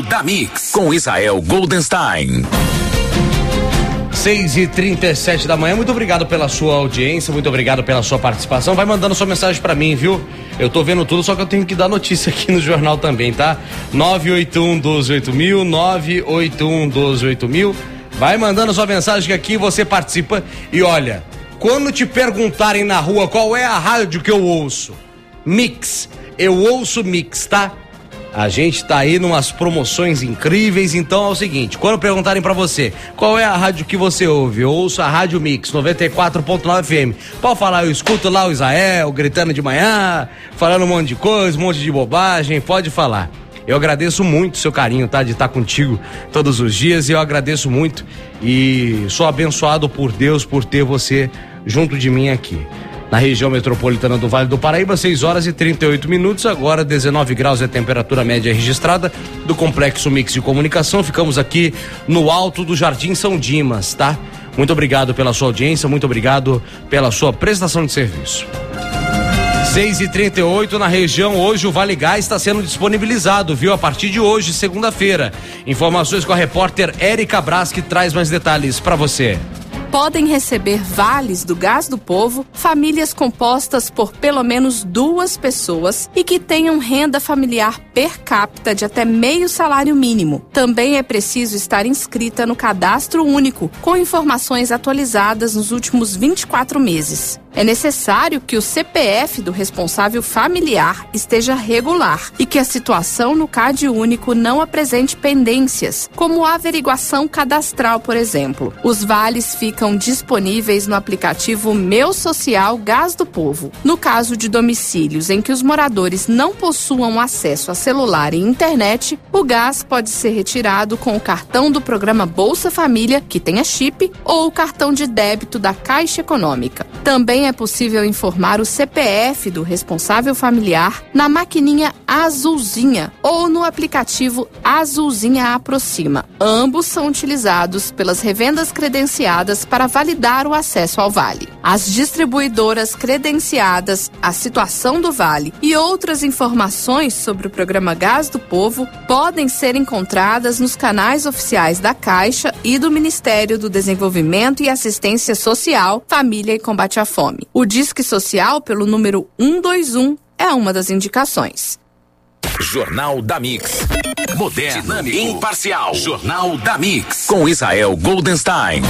Da Mix, com Israel Goldenstein. 6h37 da manhã, muito obrigado pela sua audiência, muito obrigado pela sua participação. Vai mandando sua mensagem pra mim, viu? Eu tô vendo tudo, só que eu tenho que dar notícia aqui no jornal também, tá? 981-128000, 981-128000. Vai mandando sua mensagem que aqui você participa. E olha, quando te perguntarem na rua qual é a rádio que eu ouço, Mix, eu ouço Mix, tá? A gente tá aí numas promoções incríveis, então é o seguinte, quando perguntarem pra você, qual é a rádio que você ouve? Eu ouço a Rádio Mix, 94.9 FM. Pode falar, eu escuto lá o Israel gritando de manhã, falando um monte de coisa, um monte de bobagem, pode falar. Eu agradeço muito o seu carinho, tá? De estar contigo todos os dias, e eu agradeço muito e sou abençoado por Deus por ter você junto de mim aqui. Na região metropolitana do Vale do Paraíba, 6h38, agora 19 graus é a temperatura média registrada do Complexo Mix de Comunicação. Ficamos aqui no alto do Jardim São Dimas, tá? Muito obrigado pela sua audiência, muito obrigado pela sua prestação de serviço. 6h38 na região, hoje o Vale Gás está sendo disponibilizado, viu? A partir de hoje, segunda-feira. Informações com a repórter Érica Braz, que traz mais detalhes para você. Podem receber vales do Gás do Povo famílias compostas por pelo menos 2 pessoas e que tenham renda familiar per capita de até meio salário mínimo. Também é preciso estar inscrita no Cadastro Único, com informações atualizadas nos últimos 24 meses. É necessário que o CPF do responsável familiar esteja regular e que a situação no Cade Único não apresente pendências, como a averiguação cadastral, por exemplo. Os vales ficam disponíveis no aplicativo Meu Social Gás do Povo. No caso de domicílios em que os moradores não possuam acesso a celular e internet, o gás pode ser retirado com o cartão do programa Bolsa Família, que tenha chip, ou o cartão de débito da Caixa Econômica. Também é possível informar o CPF do responsável familiar na maquininha Azulzinha ou no aplicativo Azulzinha Aproxima. Ambos são utilizados pelas revendas credenciadas para validar o acesso ao vale. As distribuidoras credenciadas, a situação do vale e outras informações sobre o programa Gás do Povo podem ser encontradas nos canais oficiais da Caixa e do Ministério do Desenvolvimento e Assistência Social, Família e Combate à Fome. O Disque Social, pelo número 121, é uma das indicações. Jornal da Mix. Moderno, dinâmico, imparcial. Jornal da Mix, com Israel Goldenstein.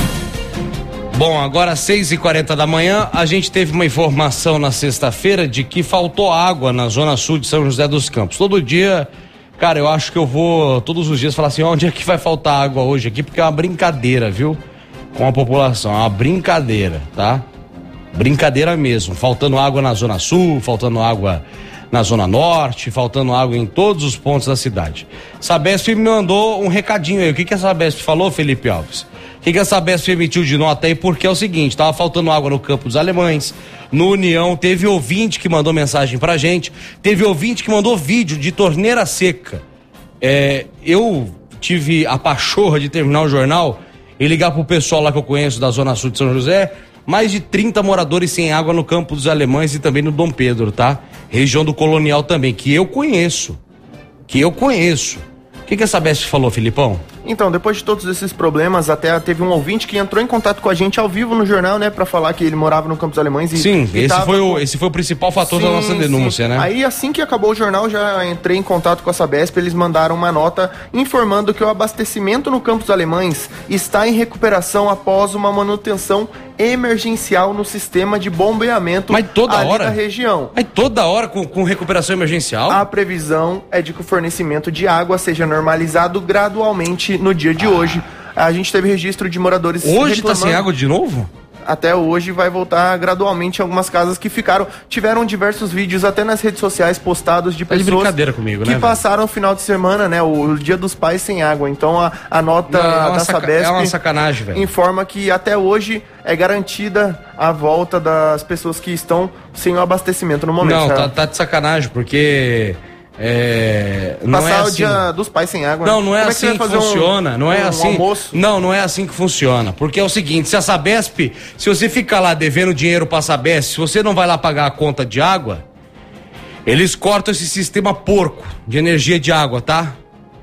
Bom, agora 6h40 da manhã, a gente teve uma informação na sexta-feira de que faltou água na zona sul de São José dos Campos. Todo dia, cara, eu acho que eu vou todos os dias falar assim, onde é que vai faltar água hoje aqui, porque é uma brincadeira, viu? Com a população, é uma brincadeira, tá? Brincadeira mesmo, faltando água na zona sul, faltando água na zona norte, faltando água em todos os pontos da cidade. Sabesp me mandou um recadinho aí, o que a Sabesp falou, Felipe Alves? O que a Sabesp emitiu de nota aí? Porque é o seguinte, tava faltando água no Campo dos Alemães, no União, teve ouvinte que mandou mensagem pra gente, teve ouvinte que mandou vídeo de torneira seca. Eu tive a pachorra de terminar o jornal e ligar pro pessoal lá que eu conheço da zona sul de São José. Mais de 30 moradores sem água no Campo dos Alemães e também no Dom Pedro, tá? Região do Colonial também, que eu conheço. O que a Sabesp falou, Filipão? Então, depois de todos esses problemas, até teve um ouvinte que entrou em contato com a gente ao vivo no jornal, né, pra falar que ele morava no Campos Alemães. Sim, esse foi o principal fator da nossa denúncia, né? Aí, assim que acabou o jornal, já entrei em contato com a Sabesp, eles mandaram uma nota informando que o abastecimento no Campos Alemães está em recuperação após uma manutenção emergencial no sistema de bombeamento da região. Mas toda hora com recuperação emergencial? A previsão é de que o fornecimento de água seja normalizado gradualmente no dia de hoje. A gente teve registro de moradores hoje tá sem água de novo? Até hoje vai voltar gradualmente em algumas casas que tiveram diversos vídeos até nas redes sociais postados de pessoas brincadeira comigo, que né, passaram o final de semana, né, o Dia dos Pais sem água. Então a nota da Sabesp é uma sacanagem, velho. Informa que até hoje é garantida a volta das pessoas que estão sem o abastecimento no momento. Não, tá de sacanagem, porque não passar é assim. O Dia dos Pais sem água. Não é assim que funciona. Não é assim. Almoço? Não é assim que funciona. Porque é o seguinte, se a Sabesp, se você ficar lá devendo dinheiro pra Sabesp, se você não vai lá pagar a conta de água, eles cortam esse sistema porco de energia de água, tá?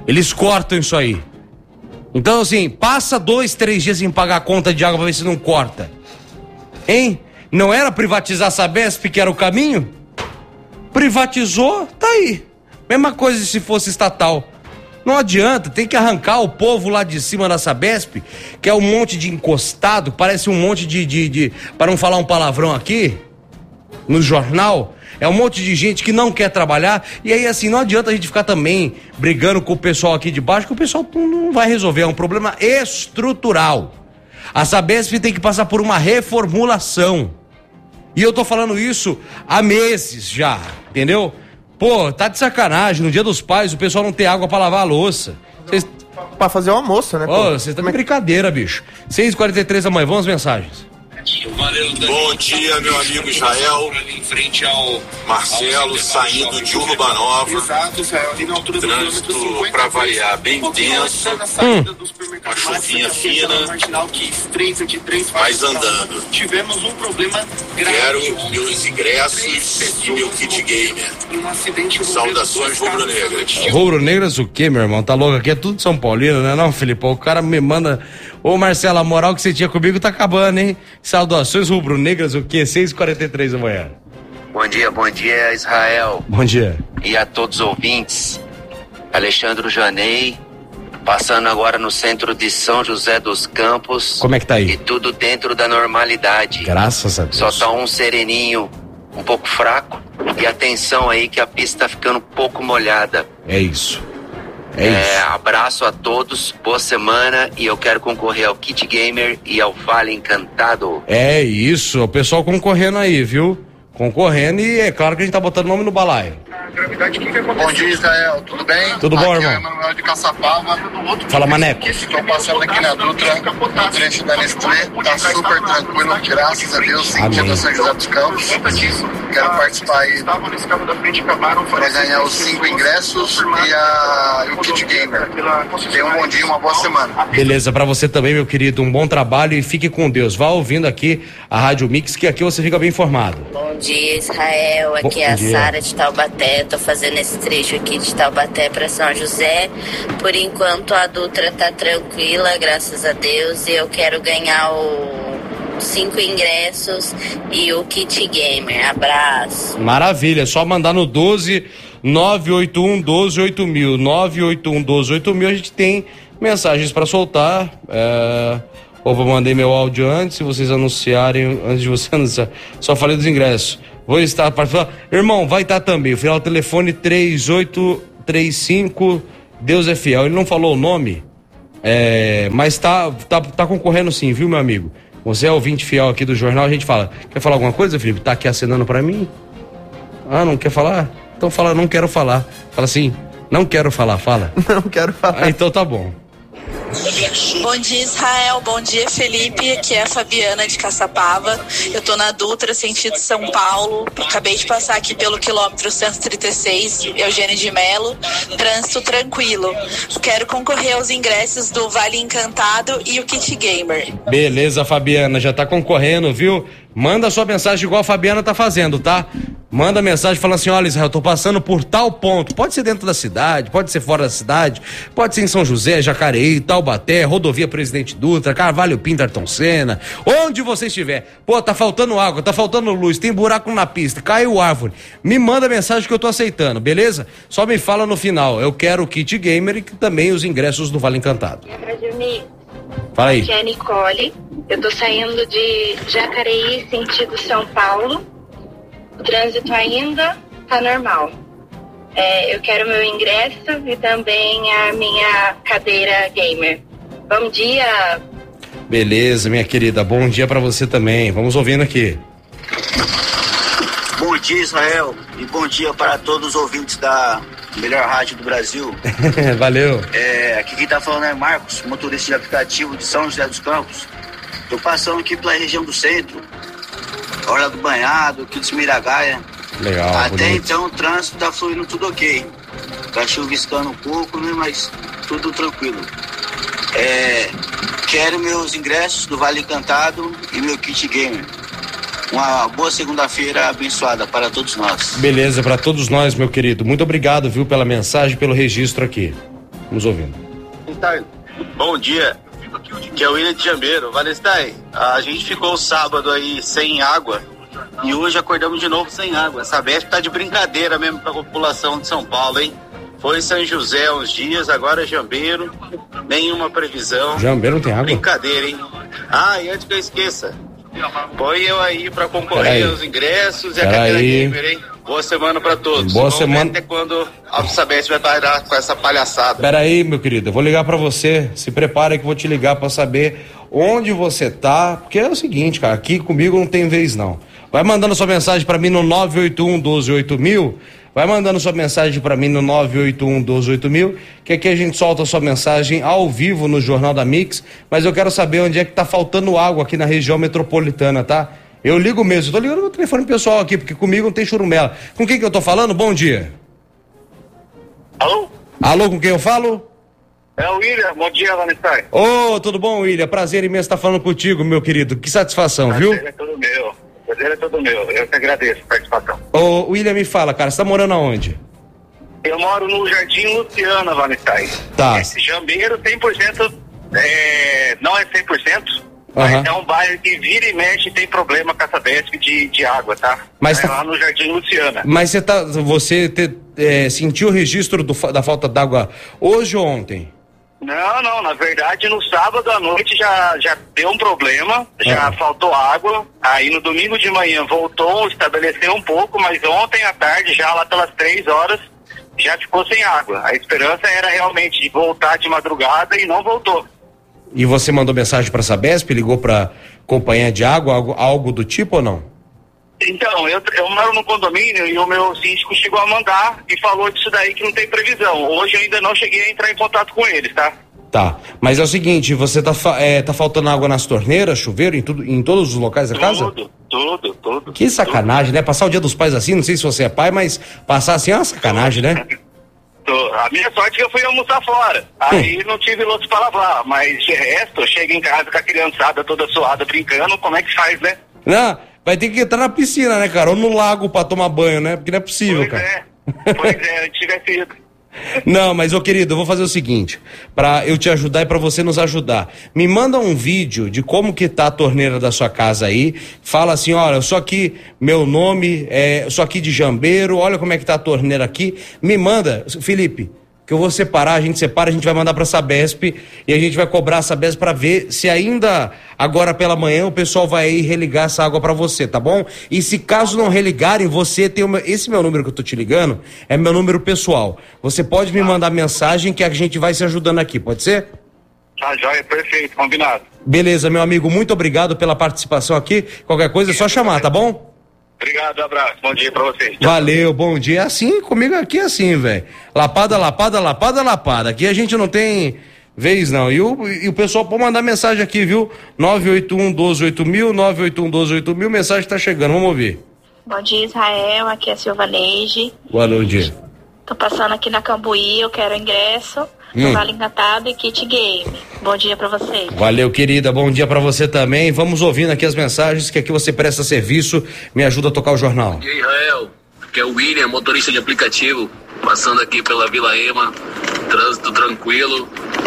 Eles cortam isso aí. Então, assim, passa 2, 3 dias sem pagar a conta de água pra ver se não corta. Hein? Não era privatizar a Sabesp que era o caminho? Privatizou, tá aí. Mesma coisa se fosse estatal. Não adianta, tem que arrancar o povo lá de cima da Sabesp, que é um monte de encostado, parece um monte de para não falar um palavrão aqui, no jornal, é um monte de gente que não quer trabalhar, e aí assim, não adianta a gente ficar também brigando com o pessoal aqui de baixo, que o pessoal não vai resolver, é um problema estrutural. A Sabesp tem que passar por uma reformulação, e eu tô falando isso há meses já, entendeu? Pô, tá de sacanagem, no Dia dos Pais o pessoal não tem água pra lavar a louça. Pra fazer o almoço, né? Ô, você tá de brincadeira, bicho. 6h43 da manhã, vamos às mensagens. Bom dia, meu amigo Israel. Marcelo, saindo de Urbanova. Trânsito, pra variar, bem tenso. Uma chuvinha fina, mas andando. Tivemos um problema Quero meus ingressos e meu kit gamer. Saudações rubro-negras. Rubro-negras o quê, meu irmão? Tá louco? Aqui é tudo São Paulino, né não, Filipão? O cara me manda... Ô, Marcelo, a moral que você tinha comigo tá acabando, hein? Saudações rubro-negras o quê? 6h43 da manhã. Bom dia, Israel. Bom dia. E a todos os ouvintes. Alexandre Janei, passando agora no centro de São José dos Campos. Como é que tá aí? E tudo dentro da normalidade. Graças a Deus. Só tá um sereninho um pouco fraco. E atenção aí que a pista tá ficando um pouco molhada. É isso. Isso. Abraço a todos, boa semana, e eu quero concorrer ao Kit Gamer e ao Vale Encantado. É isso, o pessoal concorrendo aí, viu? Concorrendo, e é claro que a gente tá botando nome no balaio. Bom dia, Israel, tudo bem? Tudo bom, aqui irmão? É Emanuel de Caçapava. Fala, Maneco. Estou passando aqui na Dutra, no trecho da Nestlé, tá super tranquilo, graças a Deus, sentido São José dos Campos. Quero participar aí para ganhar os 5 ingressos e o Kit Gamer. Tenha um bom dia, uma boa semana. Beleza, pra você também, meu querido, um bom trabalho e fique com Deus. Vá ouvindo aqui a Rádio Mix, que aqui você fica bem informado. Bom dia, Israel, aqui é a Sara de Taubaté, tô fazendo esse trecho aqui de Taubaté para São José. Por enquanto a Dutra tá tranquila, graças a Deus, e eu quero ganhar os 5 ingressos e o Kit Gamer. Abraço. Maravilha, só mandar no 12 981 12 8000, 981 12 8000, a gente tem mensagens para soltar. Opa, mandei meu áudio antes, se vocês anunciarem, antes de você anunciar, só falei dos ingressos. Vou estar participando. Irmão, vai estar também. O final do telefone 3835. Deus é fiel. Ele não falou o nome, mas tá concorrendo sim, viu, meu amigo? Você é ouvinte fiel aqui do jornal, a gente fala. Quer falar alguma coisa, Felipe? Tá aqui acenando pra mim? Ah, não quer falar? Então fala, não quero falar. Fala assim, não quero falar, fala. Não quero falar. Então tá bom. Bom dia, Israel. Bom dia, Felipe. Aqui é a Fabiana de Caçapava. Eu tô na Dutra, sentido São Paulo. Acabei de passar aqui pelo quilômetro 136, Eugênio de Melo. Trânsito tranquilo. Quero concorrer aos ingressos do Vale Encantado e o Kit Gamer. Beleza, Fabiana, já tá concorrendo, viu? Manda sua mensagem igual a Fabiana tá fazendo, tá? Manda mensagem falando assim, olha, Israel, eu tô passando por tal ponto. Pode ser dentro da cidade, pode ser fora da cidade, pode ser em São José, Jacareí, Taubaté, Rodovia Presidente Dutra, Carvalho Pinto, Ayrton Senna, onde você estiver. Pô, tá faltando água, tá faltando luz, tem buraco na pista, caiu árvore. Me manda mensagem que eu tô aceitando, beleza? Só me fala no final, eu quero o Kit Gamer e também os ingressos do Vale Encantado. Fala aí. Aqui é a Nicole, eu tô saindo de Jacareí, sentido São Paulo. O trânsito ainda tá normal. Eu quero meu ingresso e também a minha cadeira gamer. Bom dia! Beleza, minha querida, bom dia pra você também. Vamos ouvindo aqui. Bom dia, Israel, e bom dia para todos os ouvintes da melhor rádio do Brasil. Valeu. Aqui quem tá falando é Marcos, motorista de aplicativo de São José dos Campos. Tô passando aqui pela região do centro, Orla do Banhado, aqui de Miragaia. Legal. Até bonito. então o trânsito tá fluindo tudo ok. Tá chuviscando um pouco, né? Mas tudo tranquilo. Quero meus ingressos do Vale Encantado e meu kit gamer. Uma boa segunda-feira abençoada para todos nós. Beleza, para todos nós, meu querido. Muito obrigado, viu, pela mensagem, pelo registro aqui. Vamos ouvindo. Bom dia, que é o William de Jambeiro. Valestai, a gente ficou sábado aí sem água e hoje acordamos de novo sem água. Essa Sabesp tá de brincadeira mesmo pra população de São Paulo, hein? Foi São José uns dias, agora Jambeiro, nenhuma previsão. Jambeiro não tem água? Brincadeira, hein? Ah, e antes que eu esqueça, põe eu aí pra concorrer aos ingressos e a cadeira gamer, hein? Boa semana pra todos. Boa semana. Até quando a Sabesp vai parar com essa palhaçada. Peraí, meu querido, eu vou ligar pra você. Se prepara que eu vou te ligar pra saber onde você tá. Porque é o seguinte, cara, aqui comigo não tem vez não. Vai mandando sua mensagem pra mim no 981-12-8000. Vai mandando sua mensagem pra mim no 981-12-8000, que aqui a gente solta a sua mensagem ao vivo no Jornal da Mix, mas eu quero saber onde é que tá faltando água aqui na região metropolitana, tá? Eu ligo mesmo, tô ligando meu telefone pessoal aqui, porque comigo não tem churumela. Com quem que eu tô falando? Bom dia. Alô? Alô, com quem eu falo? É o William, bom dia, Vanessa. Ô, tudo bom, William? Prazer imenso estar falando contigo, meu querido. Que satisfação, viu? Prazer é todo meu. Prazer é todo meu. Eu que agradeço a participação. Ô, William, me fala, cara, você tá morando aonde? Eu moro no Jardim Luciana, Vanessa. Tá. Jambeiro 100%, não é 100%. Uhum. Mas é um bairro que vira e mexe tem problema com a Sabesp de água, tá? Mas lá no Jardim Luciana. Mas você sentiu o registro da falta d'água hoje ou ontem? Não, na verdade no sábado à noite já deu um problema, já faltou água, aí no domingo de manhã voltou, estabeleceu um pouco, mas ontem à tarde, já lá pelas 3 horas, já ficou sem água. A esperança era realmente de voltar de madrugada e não voltou. E você mandou mensagem para a Sabesp, ligou para companhia de água, algo do tipo ou não? Então, eu moro no condomínio e o meu síndico chegou a mandar e falou disso daí que não tem previsão. Hoje eu ainda não cheguei a entrar em contato com eles, tá? Tá, mas é o seguinte, você tá faltando água nas torneiras, chuveiro, em todos os locais da casa? Tudo. Que sacanagem, né? Passar o Dia dos Pais assim, não sei se você é pai, mas passar assim é uma sacanagem, né? A minha sorte é que eu fui almoçar fora. Aí não tive louça pra lavar, mas de resto, eu chego em casa com a criançada toda suada brincando, como é que faz, né? Não, vai ter que entrar na piscina, né, cara? Ou no lago pra tomar banho, né? Porque não é possível, cara. Pois é, eu tivesse ido. Não, mas, ô querido, eu vou fazer o seguinte, pra eu te ajudar e pra você nos ajudar. Me manda um vídeo de como que tá a torneira da sua casa aí. Fala assim, olha, eu sou aqui, meu nome, eu sou aqui de Jambeiro, olha como é que tá a torneira aqui. Me manda, Felipe, que eu vou separar, a gente vai mandar pra Sabesp e a gente vai cobrar a Sabesp pra ver se ainda agora pela manhã o pessoal vai aí religar essa água pra você, tá bom? E se caso não religarem, você tem esse meu número que eu tô te ligando, é meu número pessoal. Você pode me mandar mensagem que a gente vai se ajudando aqui, pode ser? Tá, joia, perfeito, combinado. Beleza, meu amigo, muito obrigado pela participação aqui. Qualquer coisa é só chamar, tá bom? Obrigado, abraço, bom dia pra vocês. Valeu, bom dia. Assim, comigo aqui é assim, velho. Lapada. Aqui a gente não tem vez, não. E o pessoal pode mandar mensagem aqui, viu? 981-12-8000, 981-12-8000, mensagem tá chegando, vamos ouvir. Bom dia, Israel, aqui é a Silva Neide. Boa dia. Tô passando aqui na Cambuí, eu quero ingresso, Vale Encantado e Kit Game. Bom dia pra vocês. Valeu, querida, bom dia pra você também. Vamos ouvindo aqui as mensagens, que aqui você presta serviço, me ajuda a tocar o jornal. Bom dia, Israel, que é o William, motorista de aplicativo, passando aqui pela Vila Ema, trânsito tranquilo,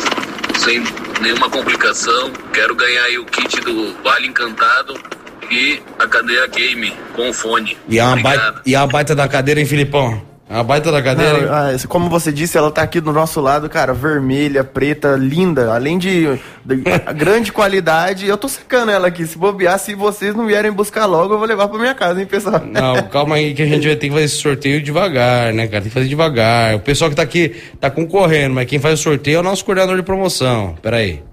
sem nenhuma complicação. Quero ganhar aí o kit do Vale Encantado e a cadeira game com fone. E a baita da cadeira, hein, Filipão? A baita da cadeira. Como você disse, ela tá aqui do nosso lado, cara, vermelha, preta, linda, além de grande qualidade. Eu tô secando ela aqui, se bobear, se vocês não vierem buscar logo, eu vou levar pra minha casa, hein, pessoal? Não, calma aí que a gente vai ter que fazer esse sorteio devagar, né, cara, tem que fazer devagar. O pessoal que tá aqui tá concorrendo, mas quem faz o sorteio é o nosso coordenador de promoção. Pera aí.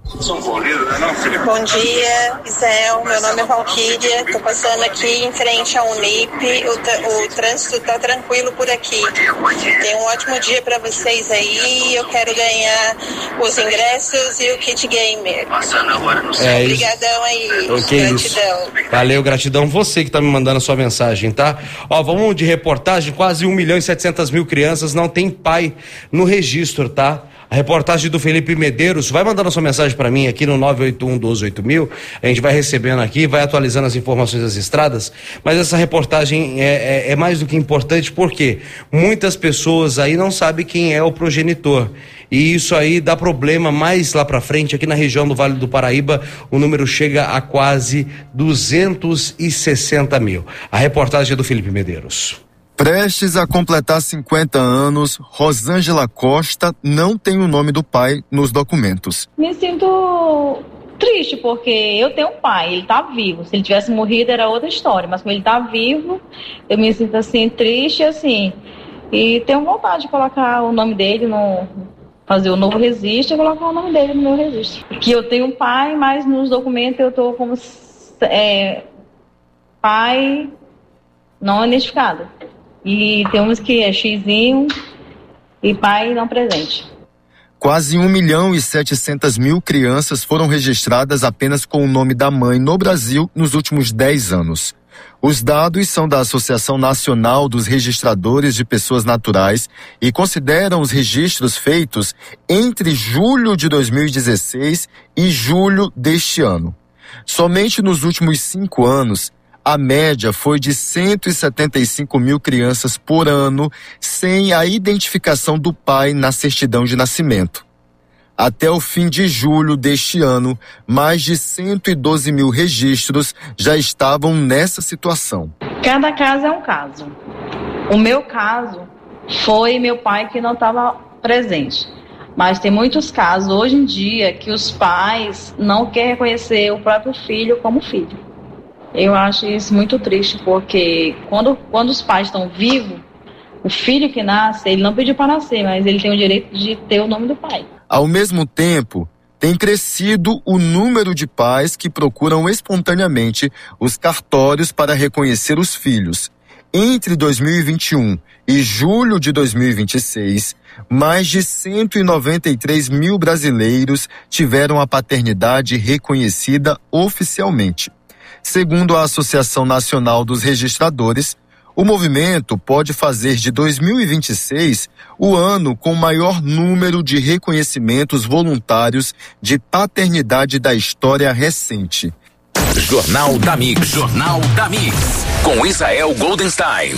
Bom dia, Israel, meu nome é Valquíria, tô passando aqui em frente à Unip, o trânsito tá tranquilo por aqui. Tenha um ótimo dia pra vocês aí, eu quero ganhar os ingressos e o kit gamer. Obrigadão aí, gratidão. Isso. Valeu, gratidão, você que tá me mandando a sua mensagem, tá? Ó, vamos de reportagem, quase 1.700.000 crianças não tem pai no registro, tá? A reportagem do Felipe Medeiros, vai mandando a sua mensagem para mim aqui no 981-12-8000, a gente vai recebendo aqui, vai atualizando as informações das estradas, mas essa reportagem é mais do que importante porque muitas pessoas aí não sabem quem é o progenitor. E isso aí dá problema mais lá para frente, aqui na região do Vale do Paraíba, o número chega a quase 260 mil. A reportagem é do Felipe Medeiros. Prestes a completar 50 anos, Rosângela Costa não tem o nome do pai nos documentos. Me sinto triste porque eu tenho um pai, ele tá vivo. Se ele tivesse morrido era outra história, mas como ele tá vivo, eu me sinto assim triste assim. E tenho vontade de colocar o nome dele fazer o novo registro e colocar o nome dele no meu registro. Que eu tenho um pai, mas nos documentos eu tô como pai não identificado. E tem uns que é xizinho e pai não presente. Quase 1.700.000 crianças foram registradas apenas com o nome da mãe no Brasil nos últimos 10 anos. Os dados são da Associação Nacional dos Registradores de Pessoas Naturais e consideram os registros feitos entre julho de 2016 e julho deste ano. Somente nos últimos 5 anos, a média foi de 175.000 crianças por ano sem a identificação do pai na certidão de nascimento. Até o fim de julho deste ano, mais de 112.000 registros já estavam nessa situação. Cada caso é um caso. O meu caso foi meu pai que não estava presente. Mas tem muitos casos hoje em dia que os pais não querem reconhecer o próprio filho como filho. Eu acho isso muito triste, porque quando os pais estão vivos, o filho que nasce, ele não pediu para nascer, mas ele tem o direito de ter o nome do pai. Ao mesmo tempo, tem crescido o número de pais que procuram espontaneamente os cartórios para reconhecer os filhos. Entre 2021 e julho de 2026, mais de 193.000 brasileiros tiveram a paternidade reconhecida oficialmente. Segundo a Associação Nacional dos Registradores, o movimento pode fazer de 2026 o ano com o maior número de reconhecimentos voluntários de paternidade da história recente. Jornal da Mix. Jornal da Mix. Com Israel Goldenstein.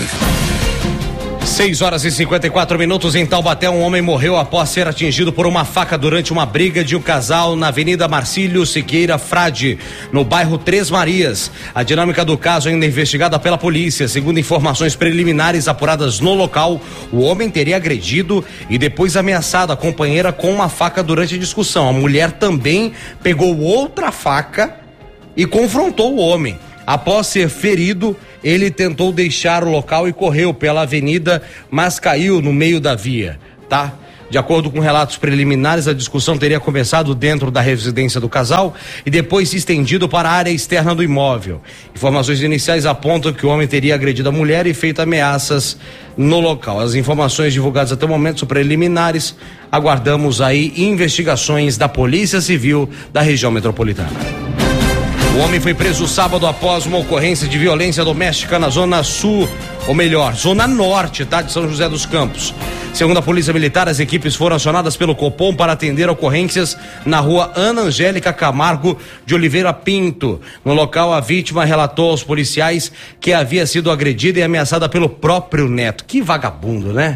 6h54 em Taubaté, um homem morreu após ser atingido por uma faca durante uma briga de um casal na Avenida Marcílio Siqueira Frade, no bairro Três Marias. A dinâmica do caso ainda é investigada pela polícia. Segundo informações preliminares apuradas no local, o homem teria agredido e depois ameaçado a companheira com uma faca durante a discussão. A mulher também pegou outra faca e confrontou o homem. Após ser ferido, ele tentou deixar o local e correu pela avenida, mas caiu no meio da via, tá? De acordo com relatos preliminares, a discussão teria começado dentro da residência do casal e depois se estendido para a área externa do imóvel. Informações iniciais apontam que o homem teria agredido a mulher e feito ameaças no local. As informações divulgadas até o momento são preliminares. Aguardamos aí investigações da Polícia Civil da região metropolitana. O homem foi preso sábado após uma ocorrência de violência doméstica na zona sul, ou melhor, zona norte, tá? De São José dos Campos. Segundo a Polícia Militar, as equipes foram acionadas pelo Copom para atender ocorrências na rua Ana Angélica Camargo de Oliveira Pinto. No local, a vítima relatou aos policiais que havia sido agredida e ameaçada pelo próprio neto. Que vagabundo, né?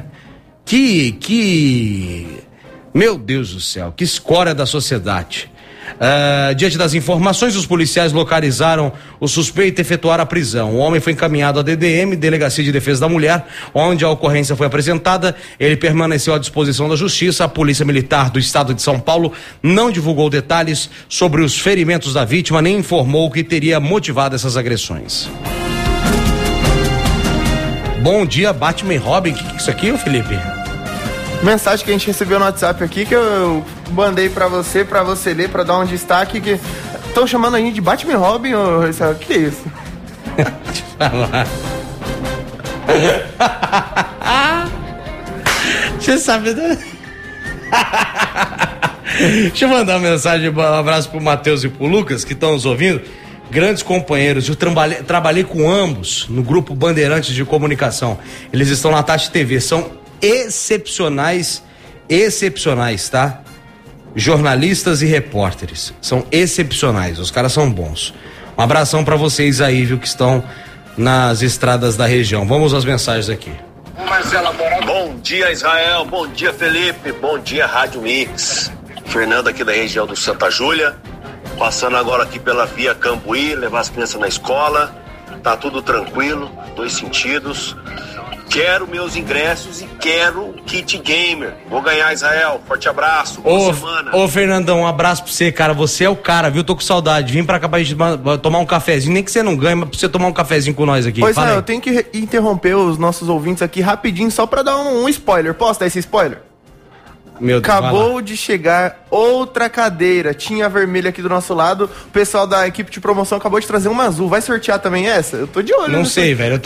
Meu Deus do céu, que escória da sociedade. Diante das informações, os policiais localizaram o suspeito e efetuaram a prisão. O homem foi encaminhado à DDM, Delegacia de Defesa da Mulher, onde a ocorrência foi apresentada. Ele permaneceu à disposição da Justiça. A Polícia Militar do Estado de São Paulo não divulgou detalhes sobre os ferimentos da vítima, nem informou o que teria motivado essas agressões. Bom dia, Batman e Robin. O que é isso aqui, Felipe? Mensagem que a gente recebeu no WhatsApp aqui, que eu mandei pra você ler, pra dar um destaque, que estão chamando a gente de Batman e Robin, o que é isso? Deixa eu falar. Você sabe, né? Deixa eu mandar uma mensagem, um abraço pro Matheus e pro Lucas, que estão nos ouvindo. Grandes companheiros, eu trabalhei com ambos no grupo Bandeirantes de Comunicação. Eles estão na Tati TV, são excepcionais excepcionais, tá? Jornalistas e repórteres são excepcionais, os caras são bons. Um abração pra vocês aí, viu, que estão nas estradas da região. Vamos às mensagens aqui. Bom dia, Israel, bom dia, Felipe, bom dia, Rádio Mix. Fernando aqui da região do Santa Júlia, passando agora aqui pela via Cambuí, levar as crianças na escola, tá tudo tranquilo, 2 sentidos. Quero meus ingressos e quero kit gamer. Vou ganhar, Israel. Forte abraço. Boa semana. Ô, Fernandão, um abraço pra você, cara. Você é o cara, viu? Tô com saudade. Vim pra cá pra gente tomar um cafezinho. Nem que você não ganhe, mas pra você tomar um cafezinho com nós aqui. Pois é, eu tenho que interromper os nossos ouvintes aqui rapidinho, só pra dar um spoiler. Posso dar esse spoiler? Meu Deus, acabou de chegar outra cadeira. Tinha a vermelha aqui do nosso lado. O pessoal da equipe de promoção acabou de trazer uma azul. Vai sortear também essa? Eu tô de olho. Não sei, velho.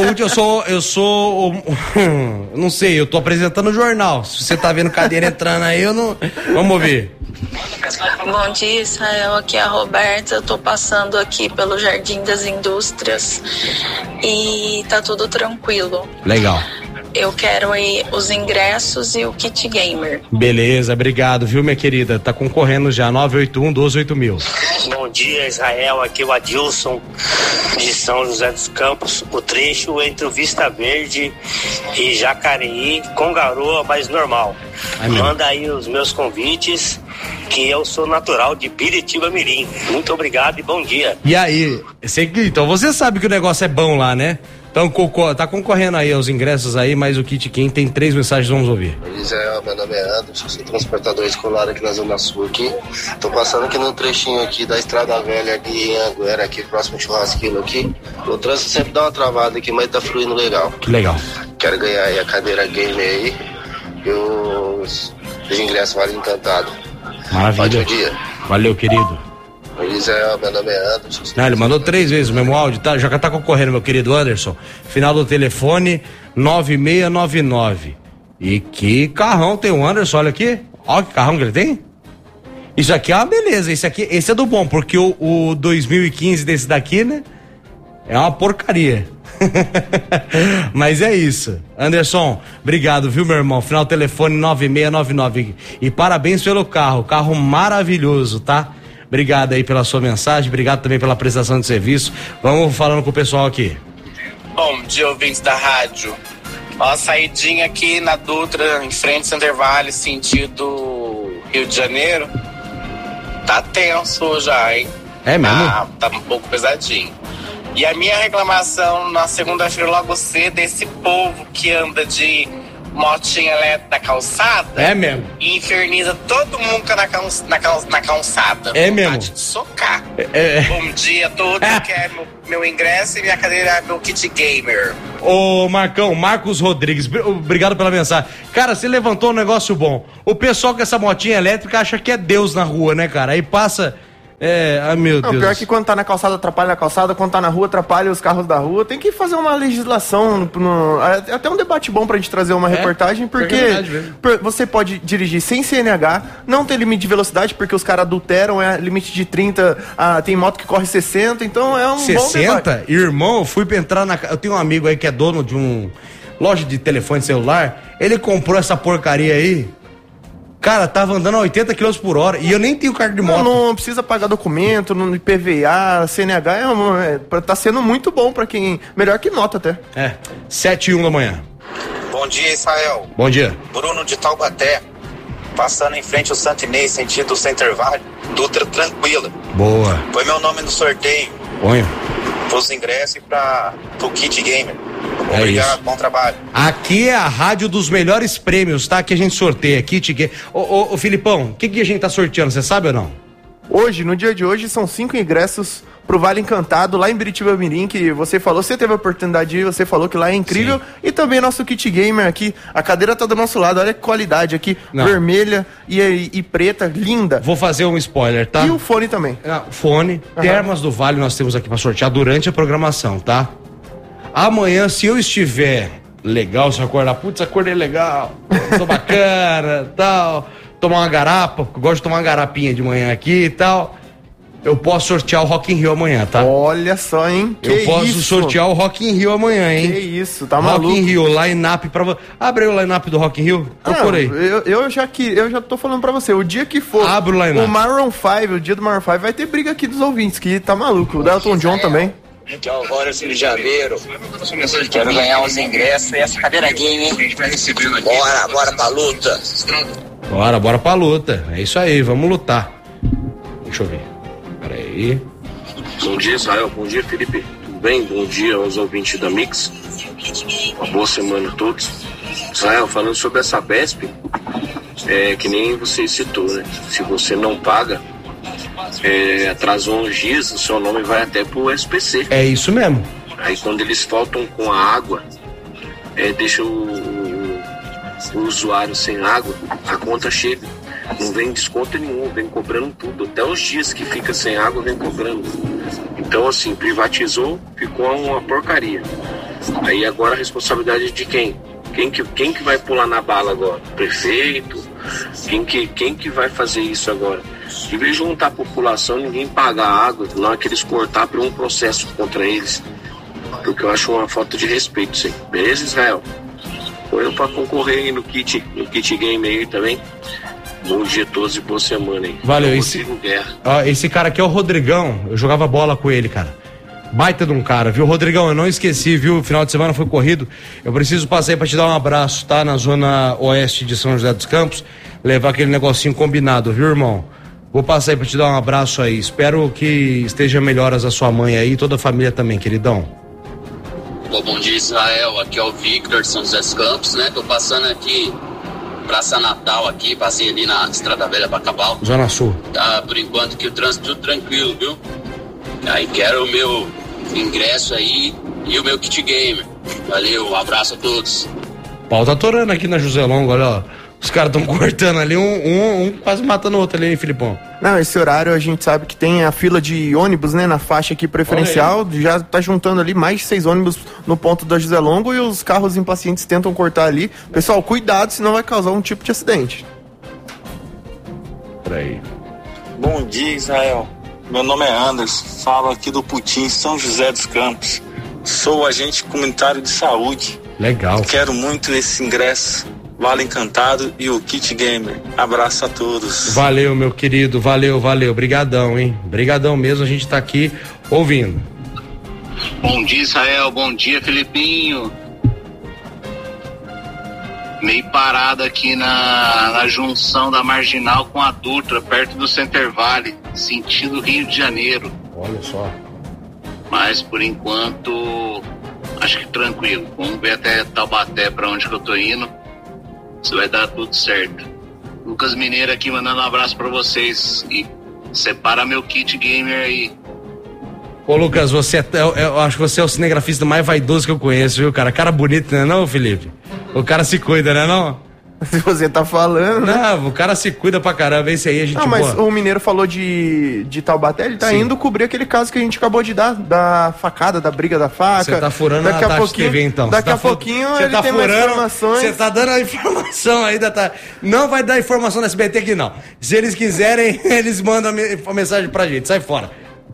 Não sei, eu tô apresentando o jornal. Se você tá vendo cadeira entrando aí, eu não. Vamos ouvir. Bom dia, Israel. Aqui é a Roberta. Eu tô passando aqui pelo Jardim das Indústrias e tá tudo tranquilo. Legal. Eu quero aí os ingressos e o kit gamer. Beleza, obrigado, viu, minha querida? Tá concorrendo já, 981-128000. Bom dia, Israel. Aqui é o Adilson de São José dos Campos. O trecho entre o Vista Verde e Jacareí com garoa, mas normal. Manda aí os meus convites, que eu sou natural de Piritiba Mirim. Muito obrigado e bom dia. E aí, então você sabe que o negócio é bom lá, né? Então tá concorrendo aí aos ingressos aí, mas o kit quem tem 3 mensagens, vamos ouvir. Israel, meu nome é Anderson, sou transportador escolar aqui na Zona Sul aqui. Tô passando aqui no trechinho aqui da Estrada Velha aqui em Anguera, aqui próximo ao churrasquinho aqui. O trânsito sempre dá uma travada aqui, mas tá fluindo legal. Que legal. Quero ganhar aí a cadeira gamer aí e os ingressos Vale Encantado. Maravilha. Ótimo dia. Valeu, querido. Israel, meu nome é Anderson. Não, ele mandou 3 vezes o mesmo áudio, tá? Já tá concorrendo, meu querido Anderson. Final do telefone 9699. E que carrão tem o Anderson, olha aqui. Olha que carrão que ele tem. Isso aqui é uma beleza, esse é do bom, porque o 2015 desse daqui, né? É uma porcaria. Mas é isso. Anderson, obrigado, viu, meu irmão? Final do telefone 9699. E parabéns pelo carro maravilhoso, tá? Obrigado aí pela sua mensagem, obrigado também pela prestação de serviço. Vamos falando com o pessoal aqui. Bom dia, ouvintes da rádio. Ó, saidinha aqui na Dutra, em frente ao Center Valley, sentido Rio de Janeiro. Tá tenso já, hein? É mesmo? Tá um pouco pesadinho. E a minha reclamação na segunda-feira logo cedo é esse povo que anda de motinha elétrica na calçada. É mesmo. E inferniza todo mundo na calçada. É mesmo. De socar. Bom dia a todos. Eu quero meu ingresso e minha cadeira, meu kit gamer. Ô Marcão, Marcos Rodrigues, obrigado pela mensagem. Cara, você levantou um negócio bom. O pessoal com essa motinha elétrica acha que é Deus na rua, né, cara? Aí passa... ai meu Deus. Pior que quando tá na calçada atrapalha a calçada, quando tá na rua atrapalha os carros da rua. Tem que fazer uma legislação, até um debate bom pra gente trazer uma reportagem, porque você pode dirigir sem CNH, não tem limite de velocidade, porque os caras adulteram, é limite de 30, tem moto que corre 60, então é um 60? bom debate. Irmão, eu fui pra entrar eu tenho um amigo aí que é dono de uma loja de telefone celular, ele comprou essa porcaria aí. Cara, tava andando a 80 km por hora e eu nem tenho carta de moto. Não precisa pagar documento, não PVA, CNH, tá sendo muito bom pra quem... Melhor que nota até. 7h01 da manhã. Bom dia, Israel. Bom dia. Bruno de Taubaté, passando em frente ao Santo Inês, sentido Center Valley, Dutra tranquila. Boa. Foi meu nome no sorteio. Ponho. Pros ingressos e pro kit gamer. É obrigado, isso. Bom trabalho. Aqui é a rádio dos melhores prêmios, tá? Que a gente sorteia aqui. Ô Filipão, o que a gente tá sorteando, você sabe ou não? Hoje, no dia de hoje, são 5 ingressos pro Vale Encantado, lá em Biritiba Mirim, que você falou, você teve a oportunidade de ir, você falou que lá é incrível. Sim. E também nosso kit gamer aqui, a cadeira tá do nosso lado, olha que qualidade aqui, vermelha e preta, linda. Vou fazer um spoiler, tá? E o fone também. Fone, Termas do Vale nós temos aqui pra sortear durante a programação, tá? Amanhã, se eu estiver legal, se eu acordar, putz, acordei legal, tô bacana, tal, tomar uma garapa, porque eu gosto de tomar uma garapinha de manhã aqui e tal. eu posso sortear o Rock in Rio amanhã, tá? Olha só, hein? Eu posso sortear o Rock in Rio amanhã, hein? Que isso, tá maluco. Rock in Rio, line-up pra você. Abre o line-up do Rock in Rio, procurei. Eu já tô falando pra você, o dia que for Abre o line-up. o Maroon 5, o dia do Maroon 5, vai ter briga aqui dos ouvintes, que tá maluco. O Delton John também. Aqui é o Horace Rio de Janeiro. Quero ganhar uns ingressos e essa cadeira game, hein? Bora pra luta. Bora pra luta. É isso aí, vamos lutar. Deixa eu ver. Pera aí. Bom dia, Israel. Bom dia, Felipe. Tudo bem? Bom dia aos ouvintes da Mix. Uma boa semana a todos. Israel, falando sobre essa BESP, que nem você citou, né? Se você não paga, atrasou uns dias, o seu nome vai até pro SPC. É isso mesmo. Aí quando eles faltam com a água, deixa o usuário sem água, a conta chega. Não vem desconto nenhum, vem cobrando tudo. Até os dias que fica sem água, vem cobrando. Então, assim, privatizou, ficou uma porcaria. Aí agora a responsabilidade é de quem? Quem que vai pular na bala agora? Prefeito? Quem que vai fazer isso agora? Em vez de juntar a população, ninguém pagar a água, na hora que eles cortar para um processo contra eles. Porque eu acho uma falta de respeito isso aí. Beleza, Israel? Foi eu para concorrer aí no kit game aí também. Bom dia a todos e boa semana aí. Valeu. Esse cara aqui é o Rodrigão. Eu jogava bola com ele, cara. Baita de um cara, viu? Rodrigão, eu não esqueci, viu? O final de semana foi corrido. Eu preciso passar aí pra te dar um abraço, tá? Na zona oeste de São José dos Campos. Levar aquele negocinho combinado, viu, irmão? Vou passar aí pra te dar um abraço aí. Espero que esteja melhoras a sua mãe aí e toda a família também, queridão. Bom dia, Israel. Aqui é o Victor de São José dos Campos, né? Tô passando aqui Praça Natal aqui, passei ali na Estrada Velha Bacabal. Zona Sul. Tá, por enquanto que o trânsito tudo tranquilo, viu? Aí quero o meu ingresso aí e o meu kit gamer. Valeu, um abraço a todos. O pau tá atorando aqui na José Longo, olha, ó. Os caras estão cortando ali, um quase matando o outro ali, hein, Filipão? Não, esse horário a gente sabe que tem a fila de ônibus, né, na faixa aqui preferencial, já tá juntando ali mais de 6 ônibus no ponto da José Longo e os carros impacientes tentam cortar ali. Pessoal, cuidado, senão vai causar um tipo de acidente. Peraí. Bom dia, Israel. Meu nome é Anderson, falo aqui do Putim, São José dos Campos. Sou agente comunitário de saúde. Legal. Quero muito esse ingresso. Vale Encantado e o Kit Gamer. Abraço a todos. Valeu, meu querido, valeu. Brigadão, hein? Brigadão mesmo, a gente tá aqui ouvindo. Bom dia, Israel. Bom dia, Felipinho. Meio parado aqui na junção da Marginal com a Dutra, perto do Center Valley, sentido Rio de Janeiro. Olha só. Mas, por enquanto, acho que tranquilo. Vamos ver até Taubaté, pra onde que eu tô indo. Isso vai dar tudo certo. Lucas Mineiro aqui mandando um abraço pra vocês. E separa meu kit gamer aí. Ô Lucas, eu acho que você é o cinegrafista mais vaidoso que eu conheço, viu, cara? Cara bonito, né não, Felipe? O cara se cuida, né não? Se você tá falando, né? Não, o cara se cuida pra caramba, esse aí a gente... Não, mas o Mineiro falou de Taubaté, ele tá Sim. indo cobrir aquele caso que a gente acabou de dar, da facada, da briga da faca. Você tá furando daqui a Tati TV, então. Daqui a pouquinho ele tem mais informações. Você tá dando a informação ainda, tá? Não vai dar informação na SBT aqui, não. Se eles quiserem, eles mandam a mensagem pra gente, sai fora.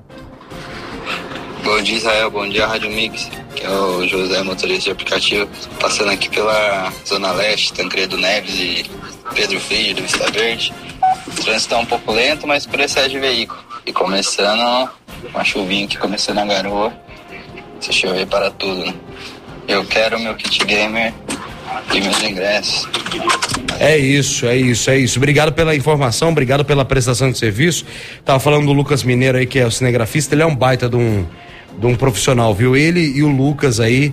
Bom dia, Israel. Bom dia, Rádio Mix. Que é o José, motorista de aplicativo. Passando aqui pela Zona Leste, Tancredo Neves e Pedro Filho, do Vista Verde. O trânsito tá um pouco lento, mas por excesso de veículo. E começando uma chuvinha aqui, começando a garoa. Se chover para tudo, né? Eu quero meu kit gamer e meus ingressos. É isso. Obrigado pela informação, obrigado pela prestação de serviço. Tava falando do Lucas Mineiro aí, que é o cinegrafista, ele é um baita de um profissional, viu? Ele e o Lucas aí,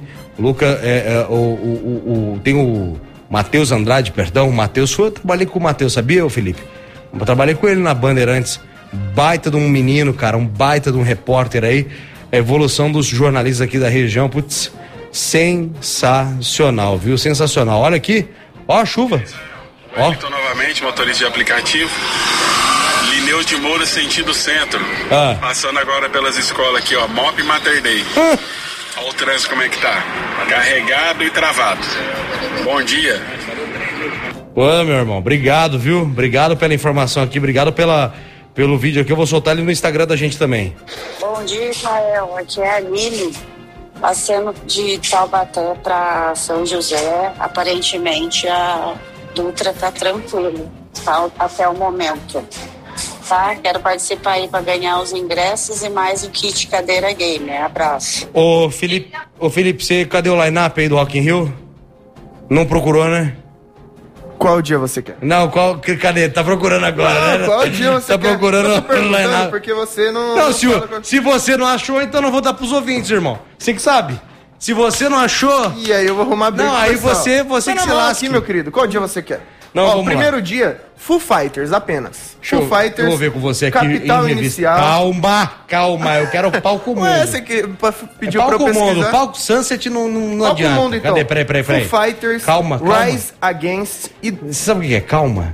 tem o Matheus Andrade, perdão, o Matheus, eu trabalhei com o Matheus, sabia, Felipe? Eu trabalhei com ele na Bandeirantes, baita de um menino, cara, um baita de um repórter aí, a evolução dos jornalistas aqui da região, putz, sensacional, viu? Sensacional, olha aqui, ó a chuva, ó. Estou novamente, motorista de aplicativo. Lineu de Moura, sentido centro. Passando agora pelas escolas aqui, ó. MOP Mater Dei. Olha o trânsito como é que tá. Carregado e travado. Bom dia. Ô, meu irmão, obrigado, viu? Obrigado pela informação aqui, obrigado pela pelo vídeo aqui. Eu vou soltar ele no Instagram da gente também. Bom dia, Israel. Aqui é a Aline, passando de Taubaté para São José. Aparentemente a Dutra tá tranquila, tá, até o momento. Tá? Quero participar aí para ganhar os ingressos e mais o kit cadeira gamer. Abraço. Ô Felipe, você cadê o line-up aí do Rock in Rio? Não procurou, né? Qual dia você quer? Não, cadê? Tá procurando agora, né? Qual dia você tá quer? Procurando eu tô perguntando line-up. porque você não... Não, se você não achou, então não vou dar pros ouvintes, irmão. Você que sabe. Se você não achou... E aí eu vou arrumar briga. Não, aí você que se lasque. Aqui, meu querido. Qual dia você quer? Não, vamos primeiro lá. dia, Foo Fighters apenas. Foo Fighters. Eu vou ver com você aqui Capital Inicial. Calma, eu quero o palco mundo. Ué, você pediu pra eu pesquisar? Mundo, palco Sunset não palco adianta. Mundo, então. Cadê? Peraí. Foo Fighters, calma. Rise Against... Você sabe o que é? Calma,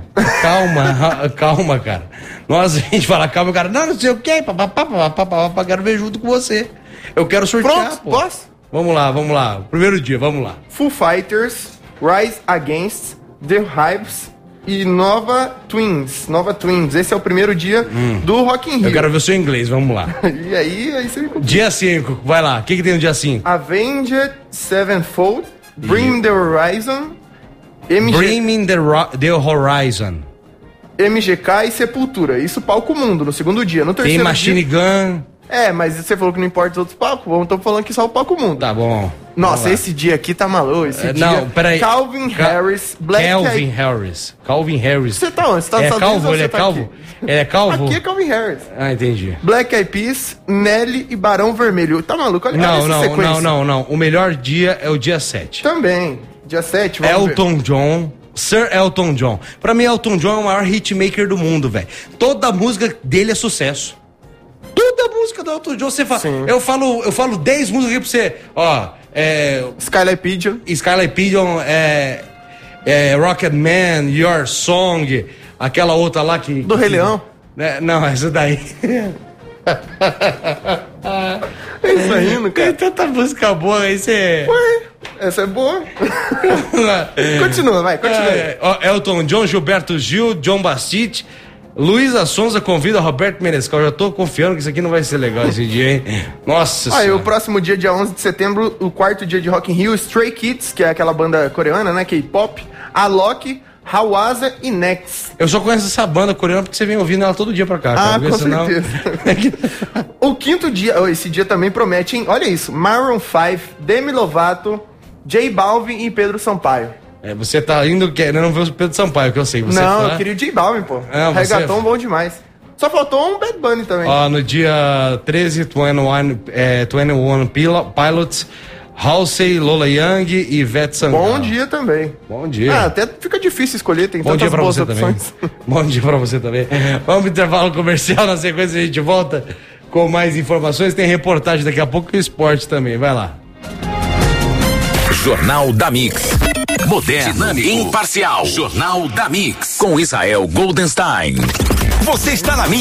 cara. A gente fala calma, o cara, não sei o que, quero ver junto com você. Eu quero sortear, Pronto, posso? Vamos lá. Primeiro dia, vamos lá. Foo Fighters, Rise Against, The Hives e Nova Twins. Esse é o primeiro dia do Rock in Rio. Eu quero ver o seu inglês, vamos lá. E aí você me complica. Dia 5, vai lá. O que tem no dia 5? Avenged Sevenfold, Bring the Horizon, Bring the Horizon. MGK e Sepultura. Isso palco mundo, no segundo dia. No terceiro tem Machine dia... Gun. Mas você falou que não importa os outros palcos. Estou falando que só o palco mundo. Tá bom. Nossa, esse dia aqui tá maluco. Não, peraí. Calvin Harris, Black Eyed... Calvin Harris. Você tá onde? Você tá nos Estados Unidos ou você é tá calvo? Aqui? Ele é calvo? Aqui é Calvin Harris. Ah, entendi. Black Eyed Peas, Nelly e Barão Vermelho. Tá maluco? Olha essa sequência. Não. O melhor dia é o dia 7. Também. Dia 7, vamos Elton John. Sir Elton John. Pra mim, Elton John é o maior hitmaker do mundo, velho. Toda a música dele é sucesso. Toda a música do Elton John, você fala. Eu falo 10 músicas aqui pra você. Ó, Skyline Pigeon, Rocket Man, Your Song, aquela outra lá que. Do Rei Leão? Não, essa daí. É isso aí, cara. Tem tanta música boa aí, você. Ué, essa é boa. Continua. Elton John, Gilberto Gil, John Bastille. Luísa Sonza convida Roberto Menescal. Já tô confiando que isso aqui não vai ser legal esse dia, hein? Nossa senhora. O próximo dia 11 de setembro, o quarto dia de Rock in Rio, Stray Kids, que é aquela banda coreana, né? K-pop, Alok, Hawasa e Next. Eu só conheço essa banda coreana porque você vem ouvindo ela todo dia pra cá. Cara. Com certeza. O quinto dia, esse dia também promete, hein? Olha isso, Maroon 5, Demi Lovato, J Balvin e Pedro Sampaio. Você tá indo querendo ver o Pedro Sampaio, que eu sei. Eu queria o J Balvin, pô. Reggaeton bom demais. Só faltou um Bad Bunny também. No dia 13, 21 Pilots, Halsey, Lola Young e Ivete Sangalo. Bom dia também. Bom dia. Até fica difícil escolher, tem tantas boas opções. Bom dia pra você também. Vamos pro intervalo comercial, na sequência a gente volta com mais informações. Tem reportagem daqui a pouco e esporte também, vai lá. Jornal da Mix. Moderno, dinâmico, imparcial. Jornal da Mix. Com Israel Goldenstein. Você está na Mix.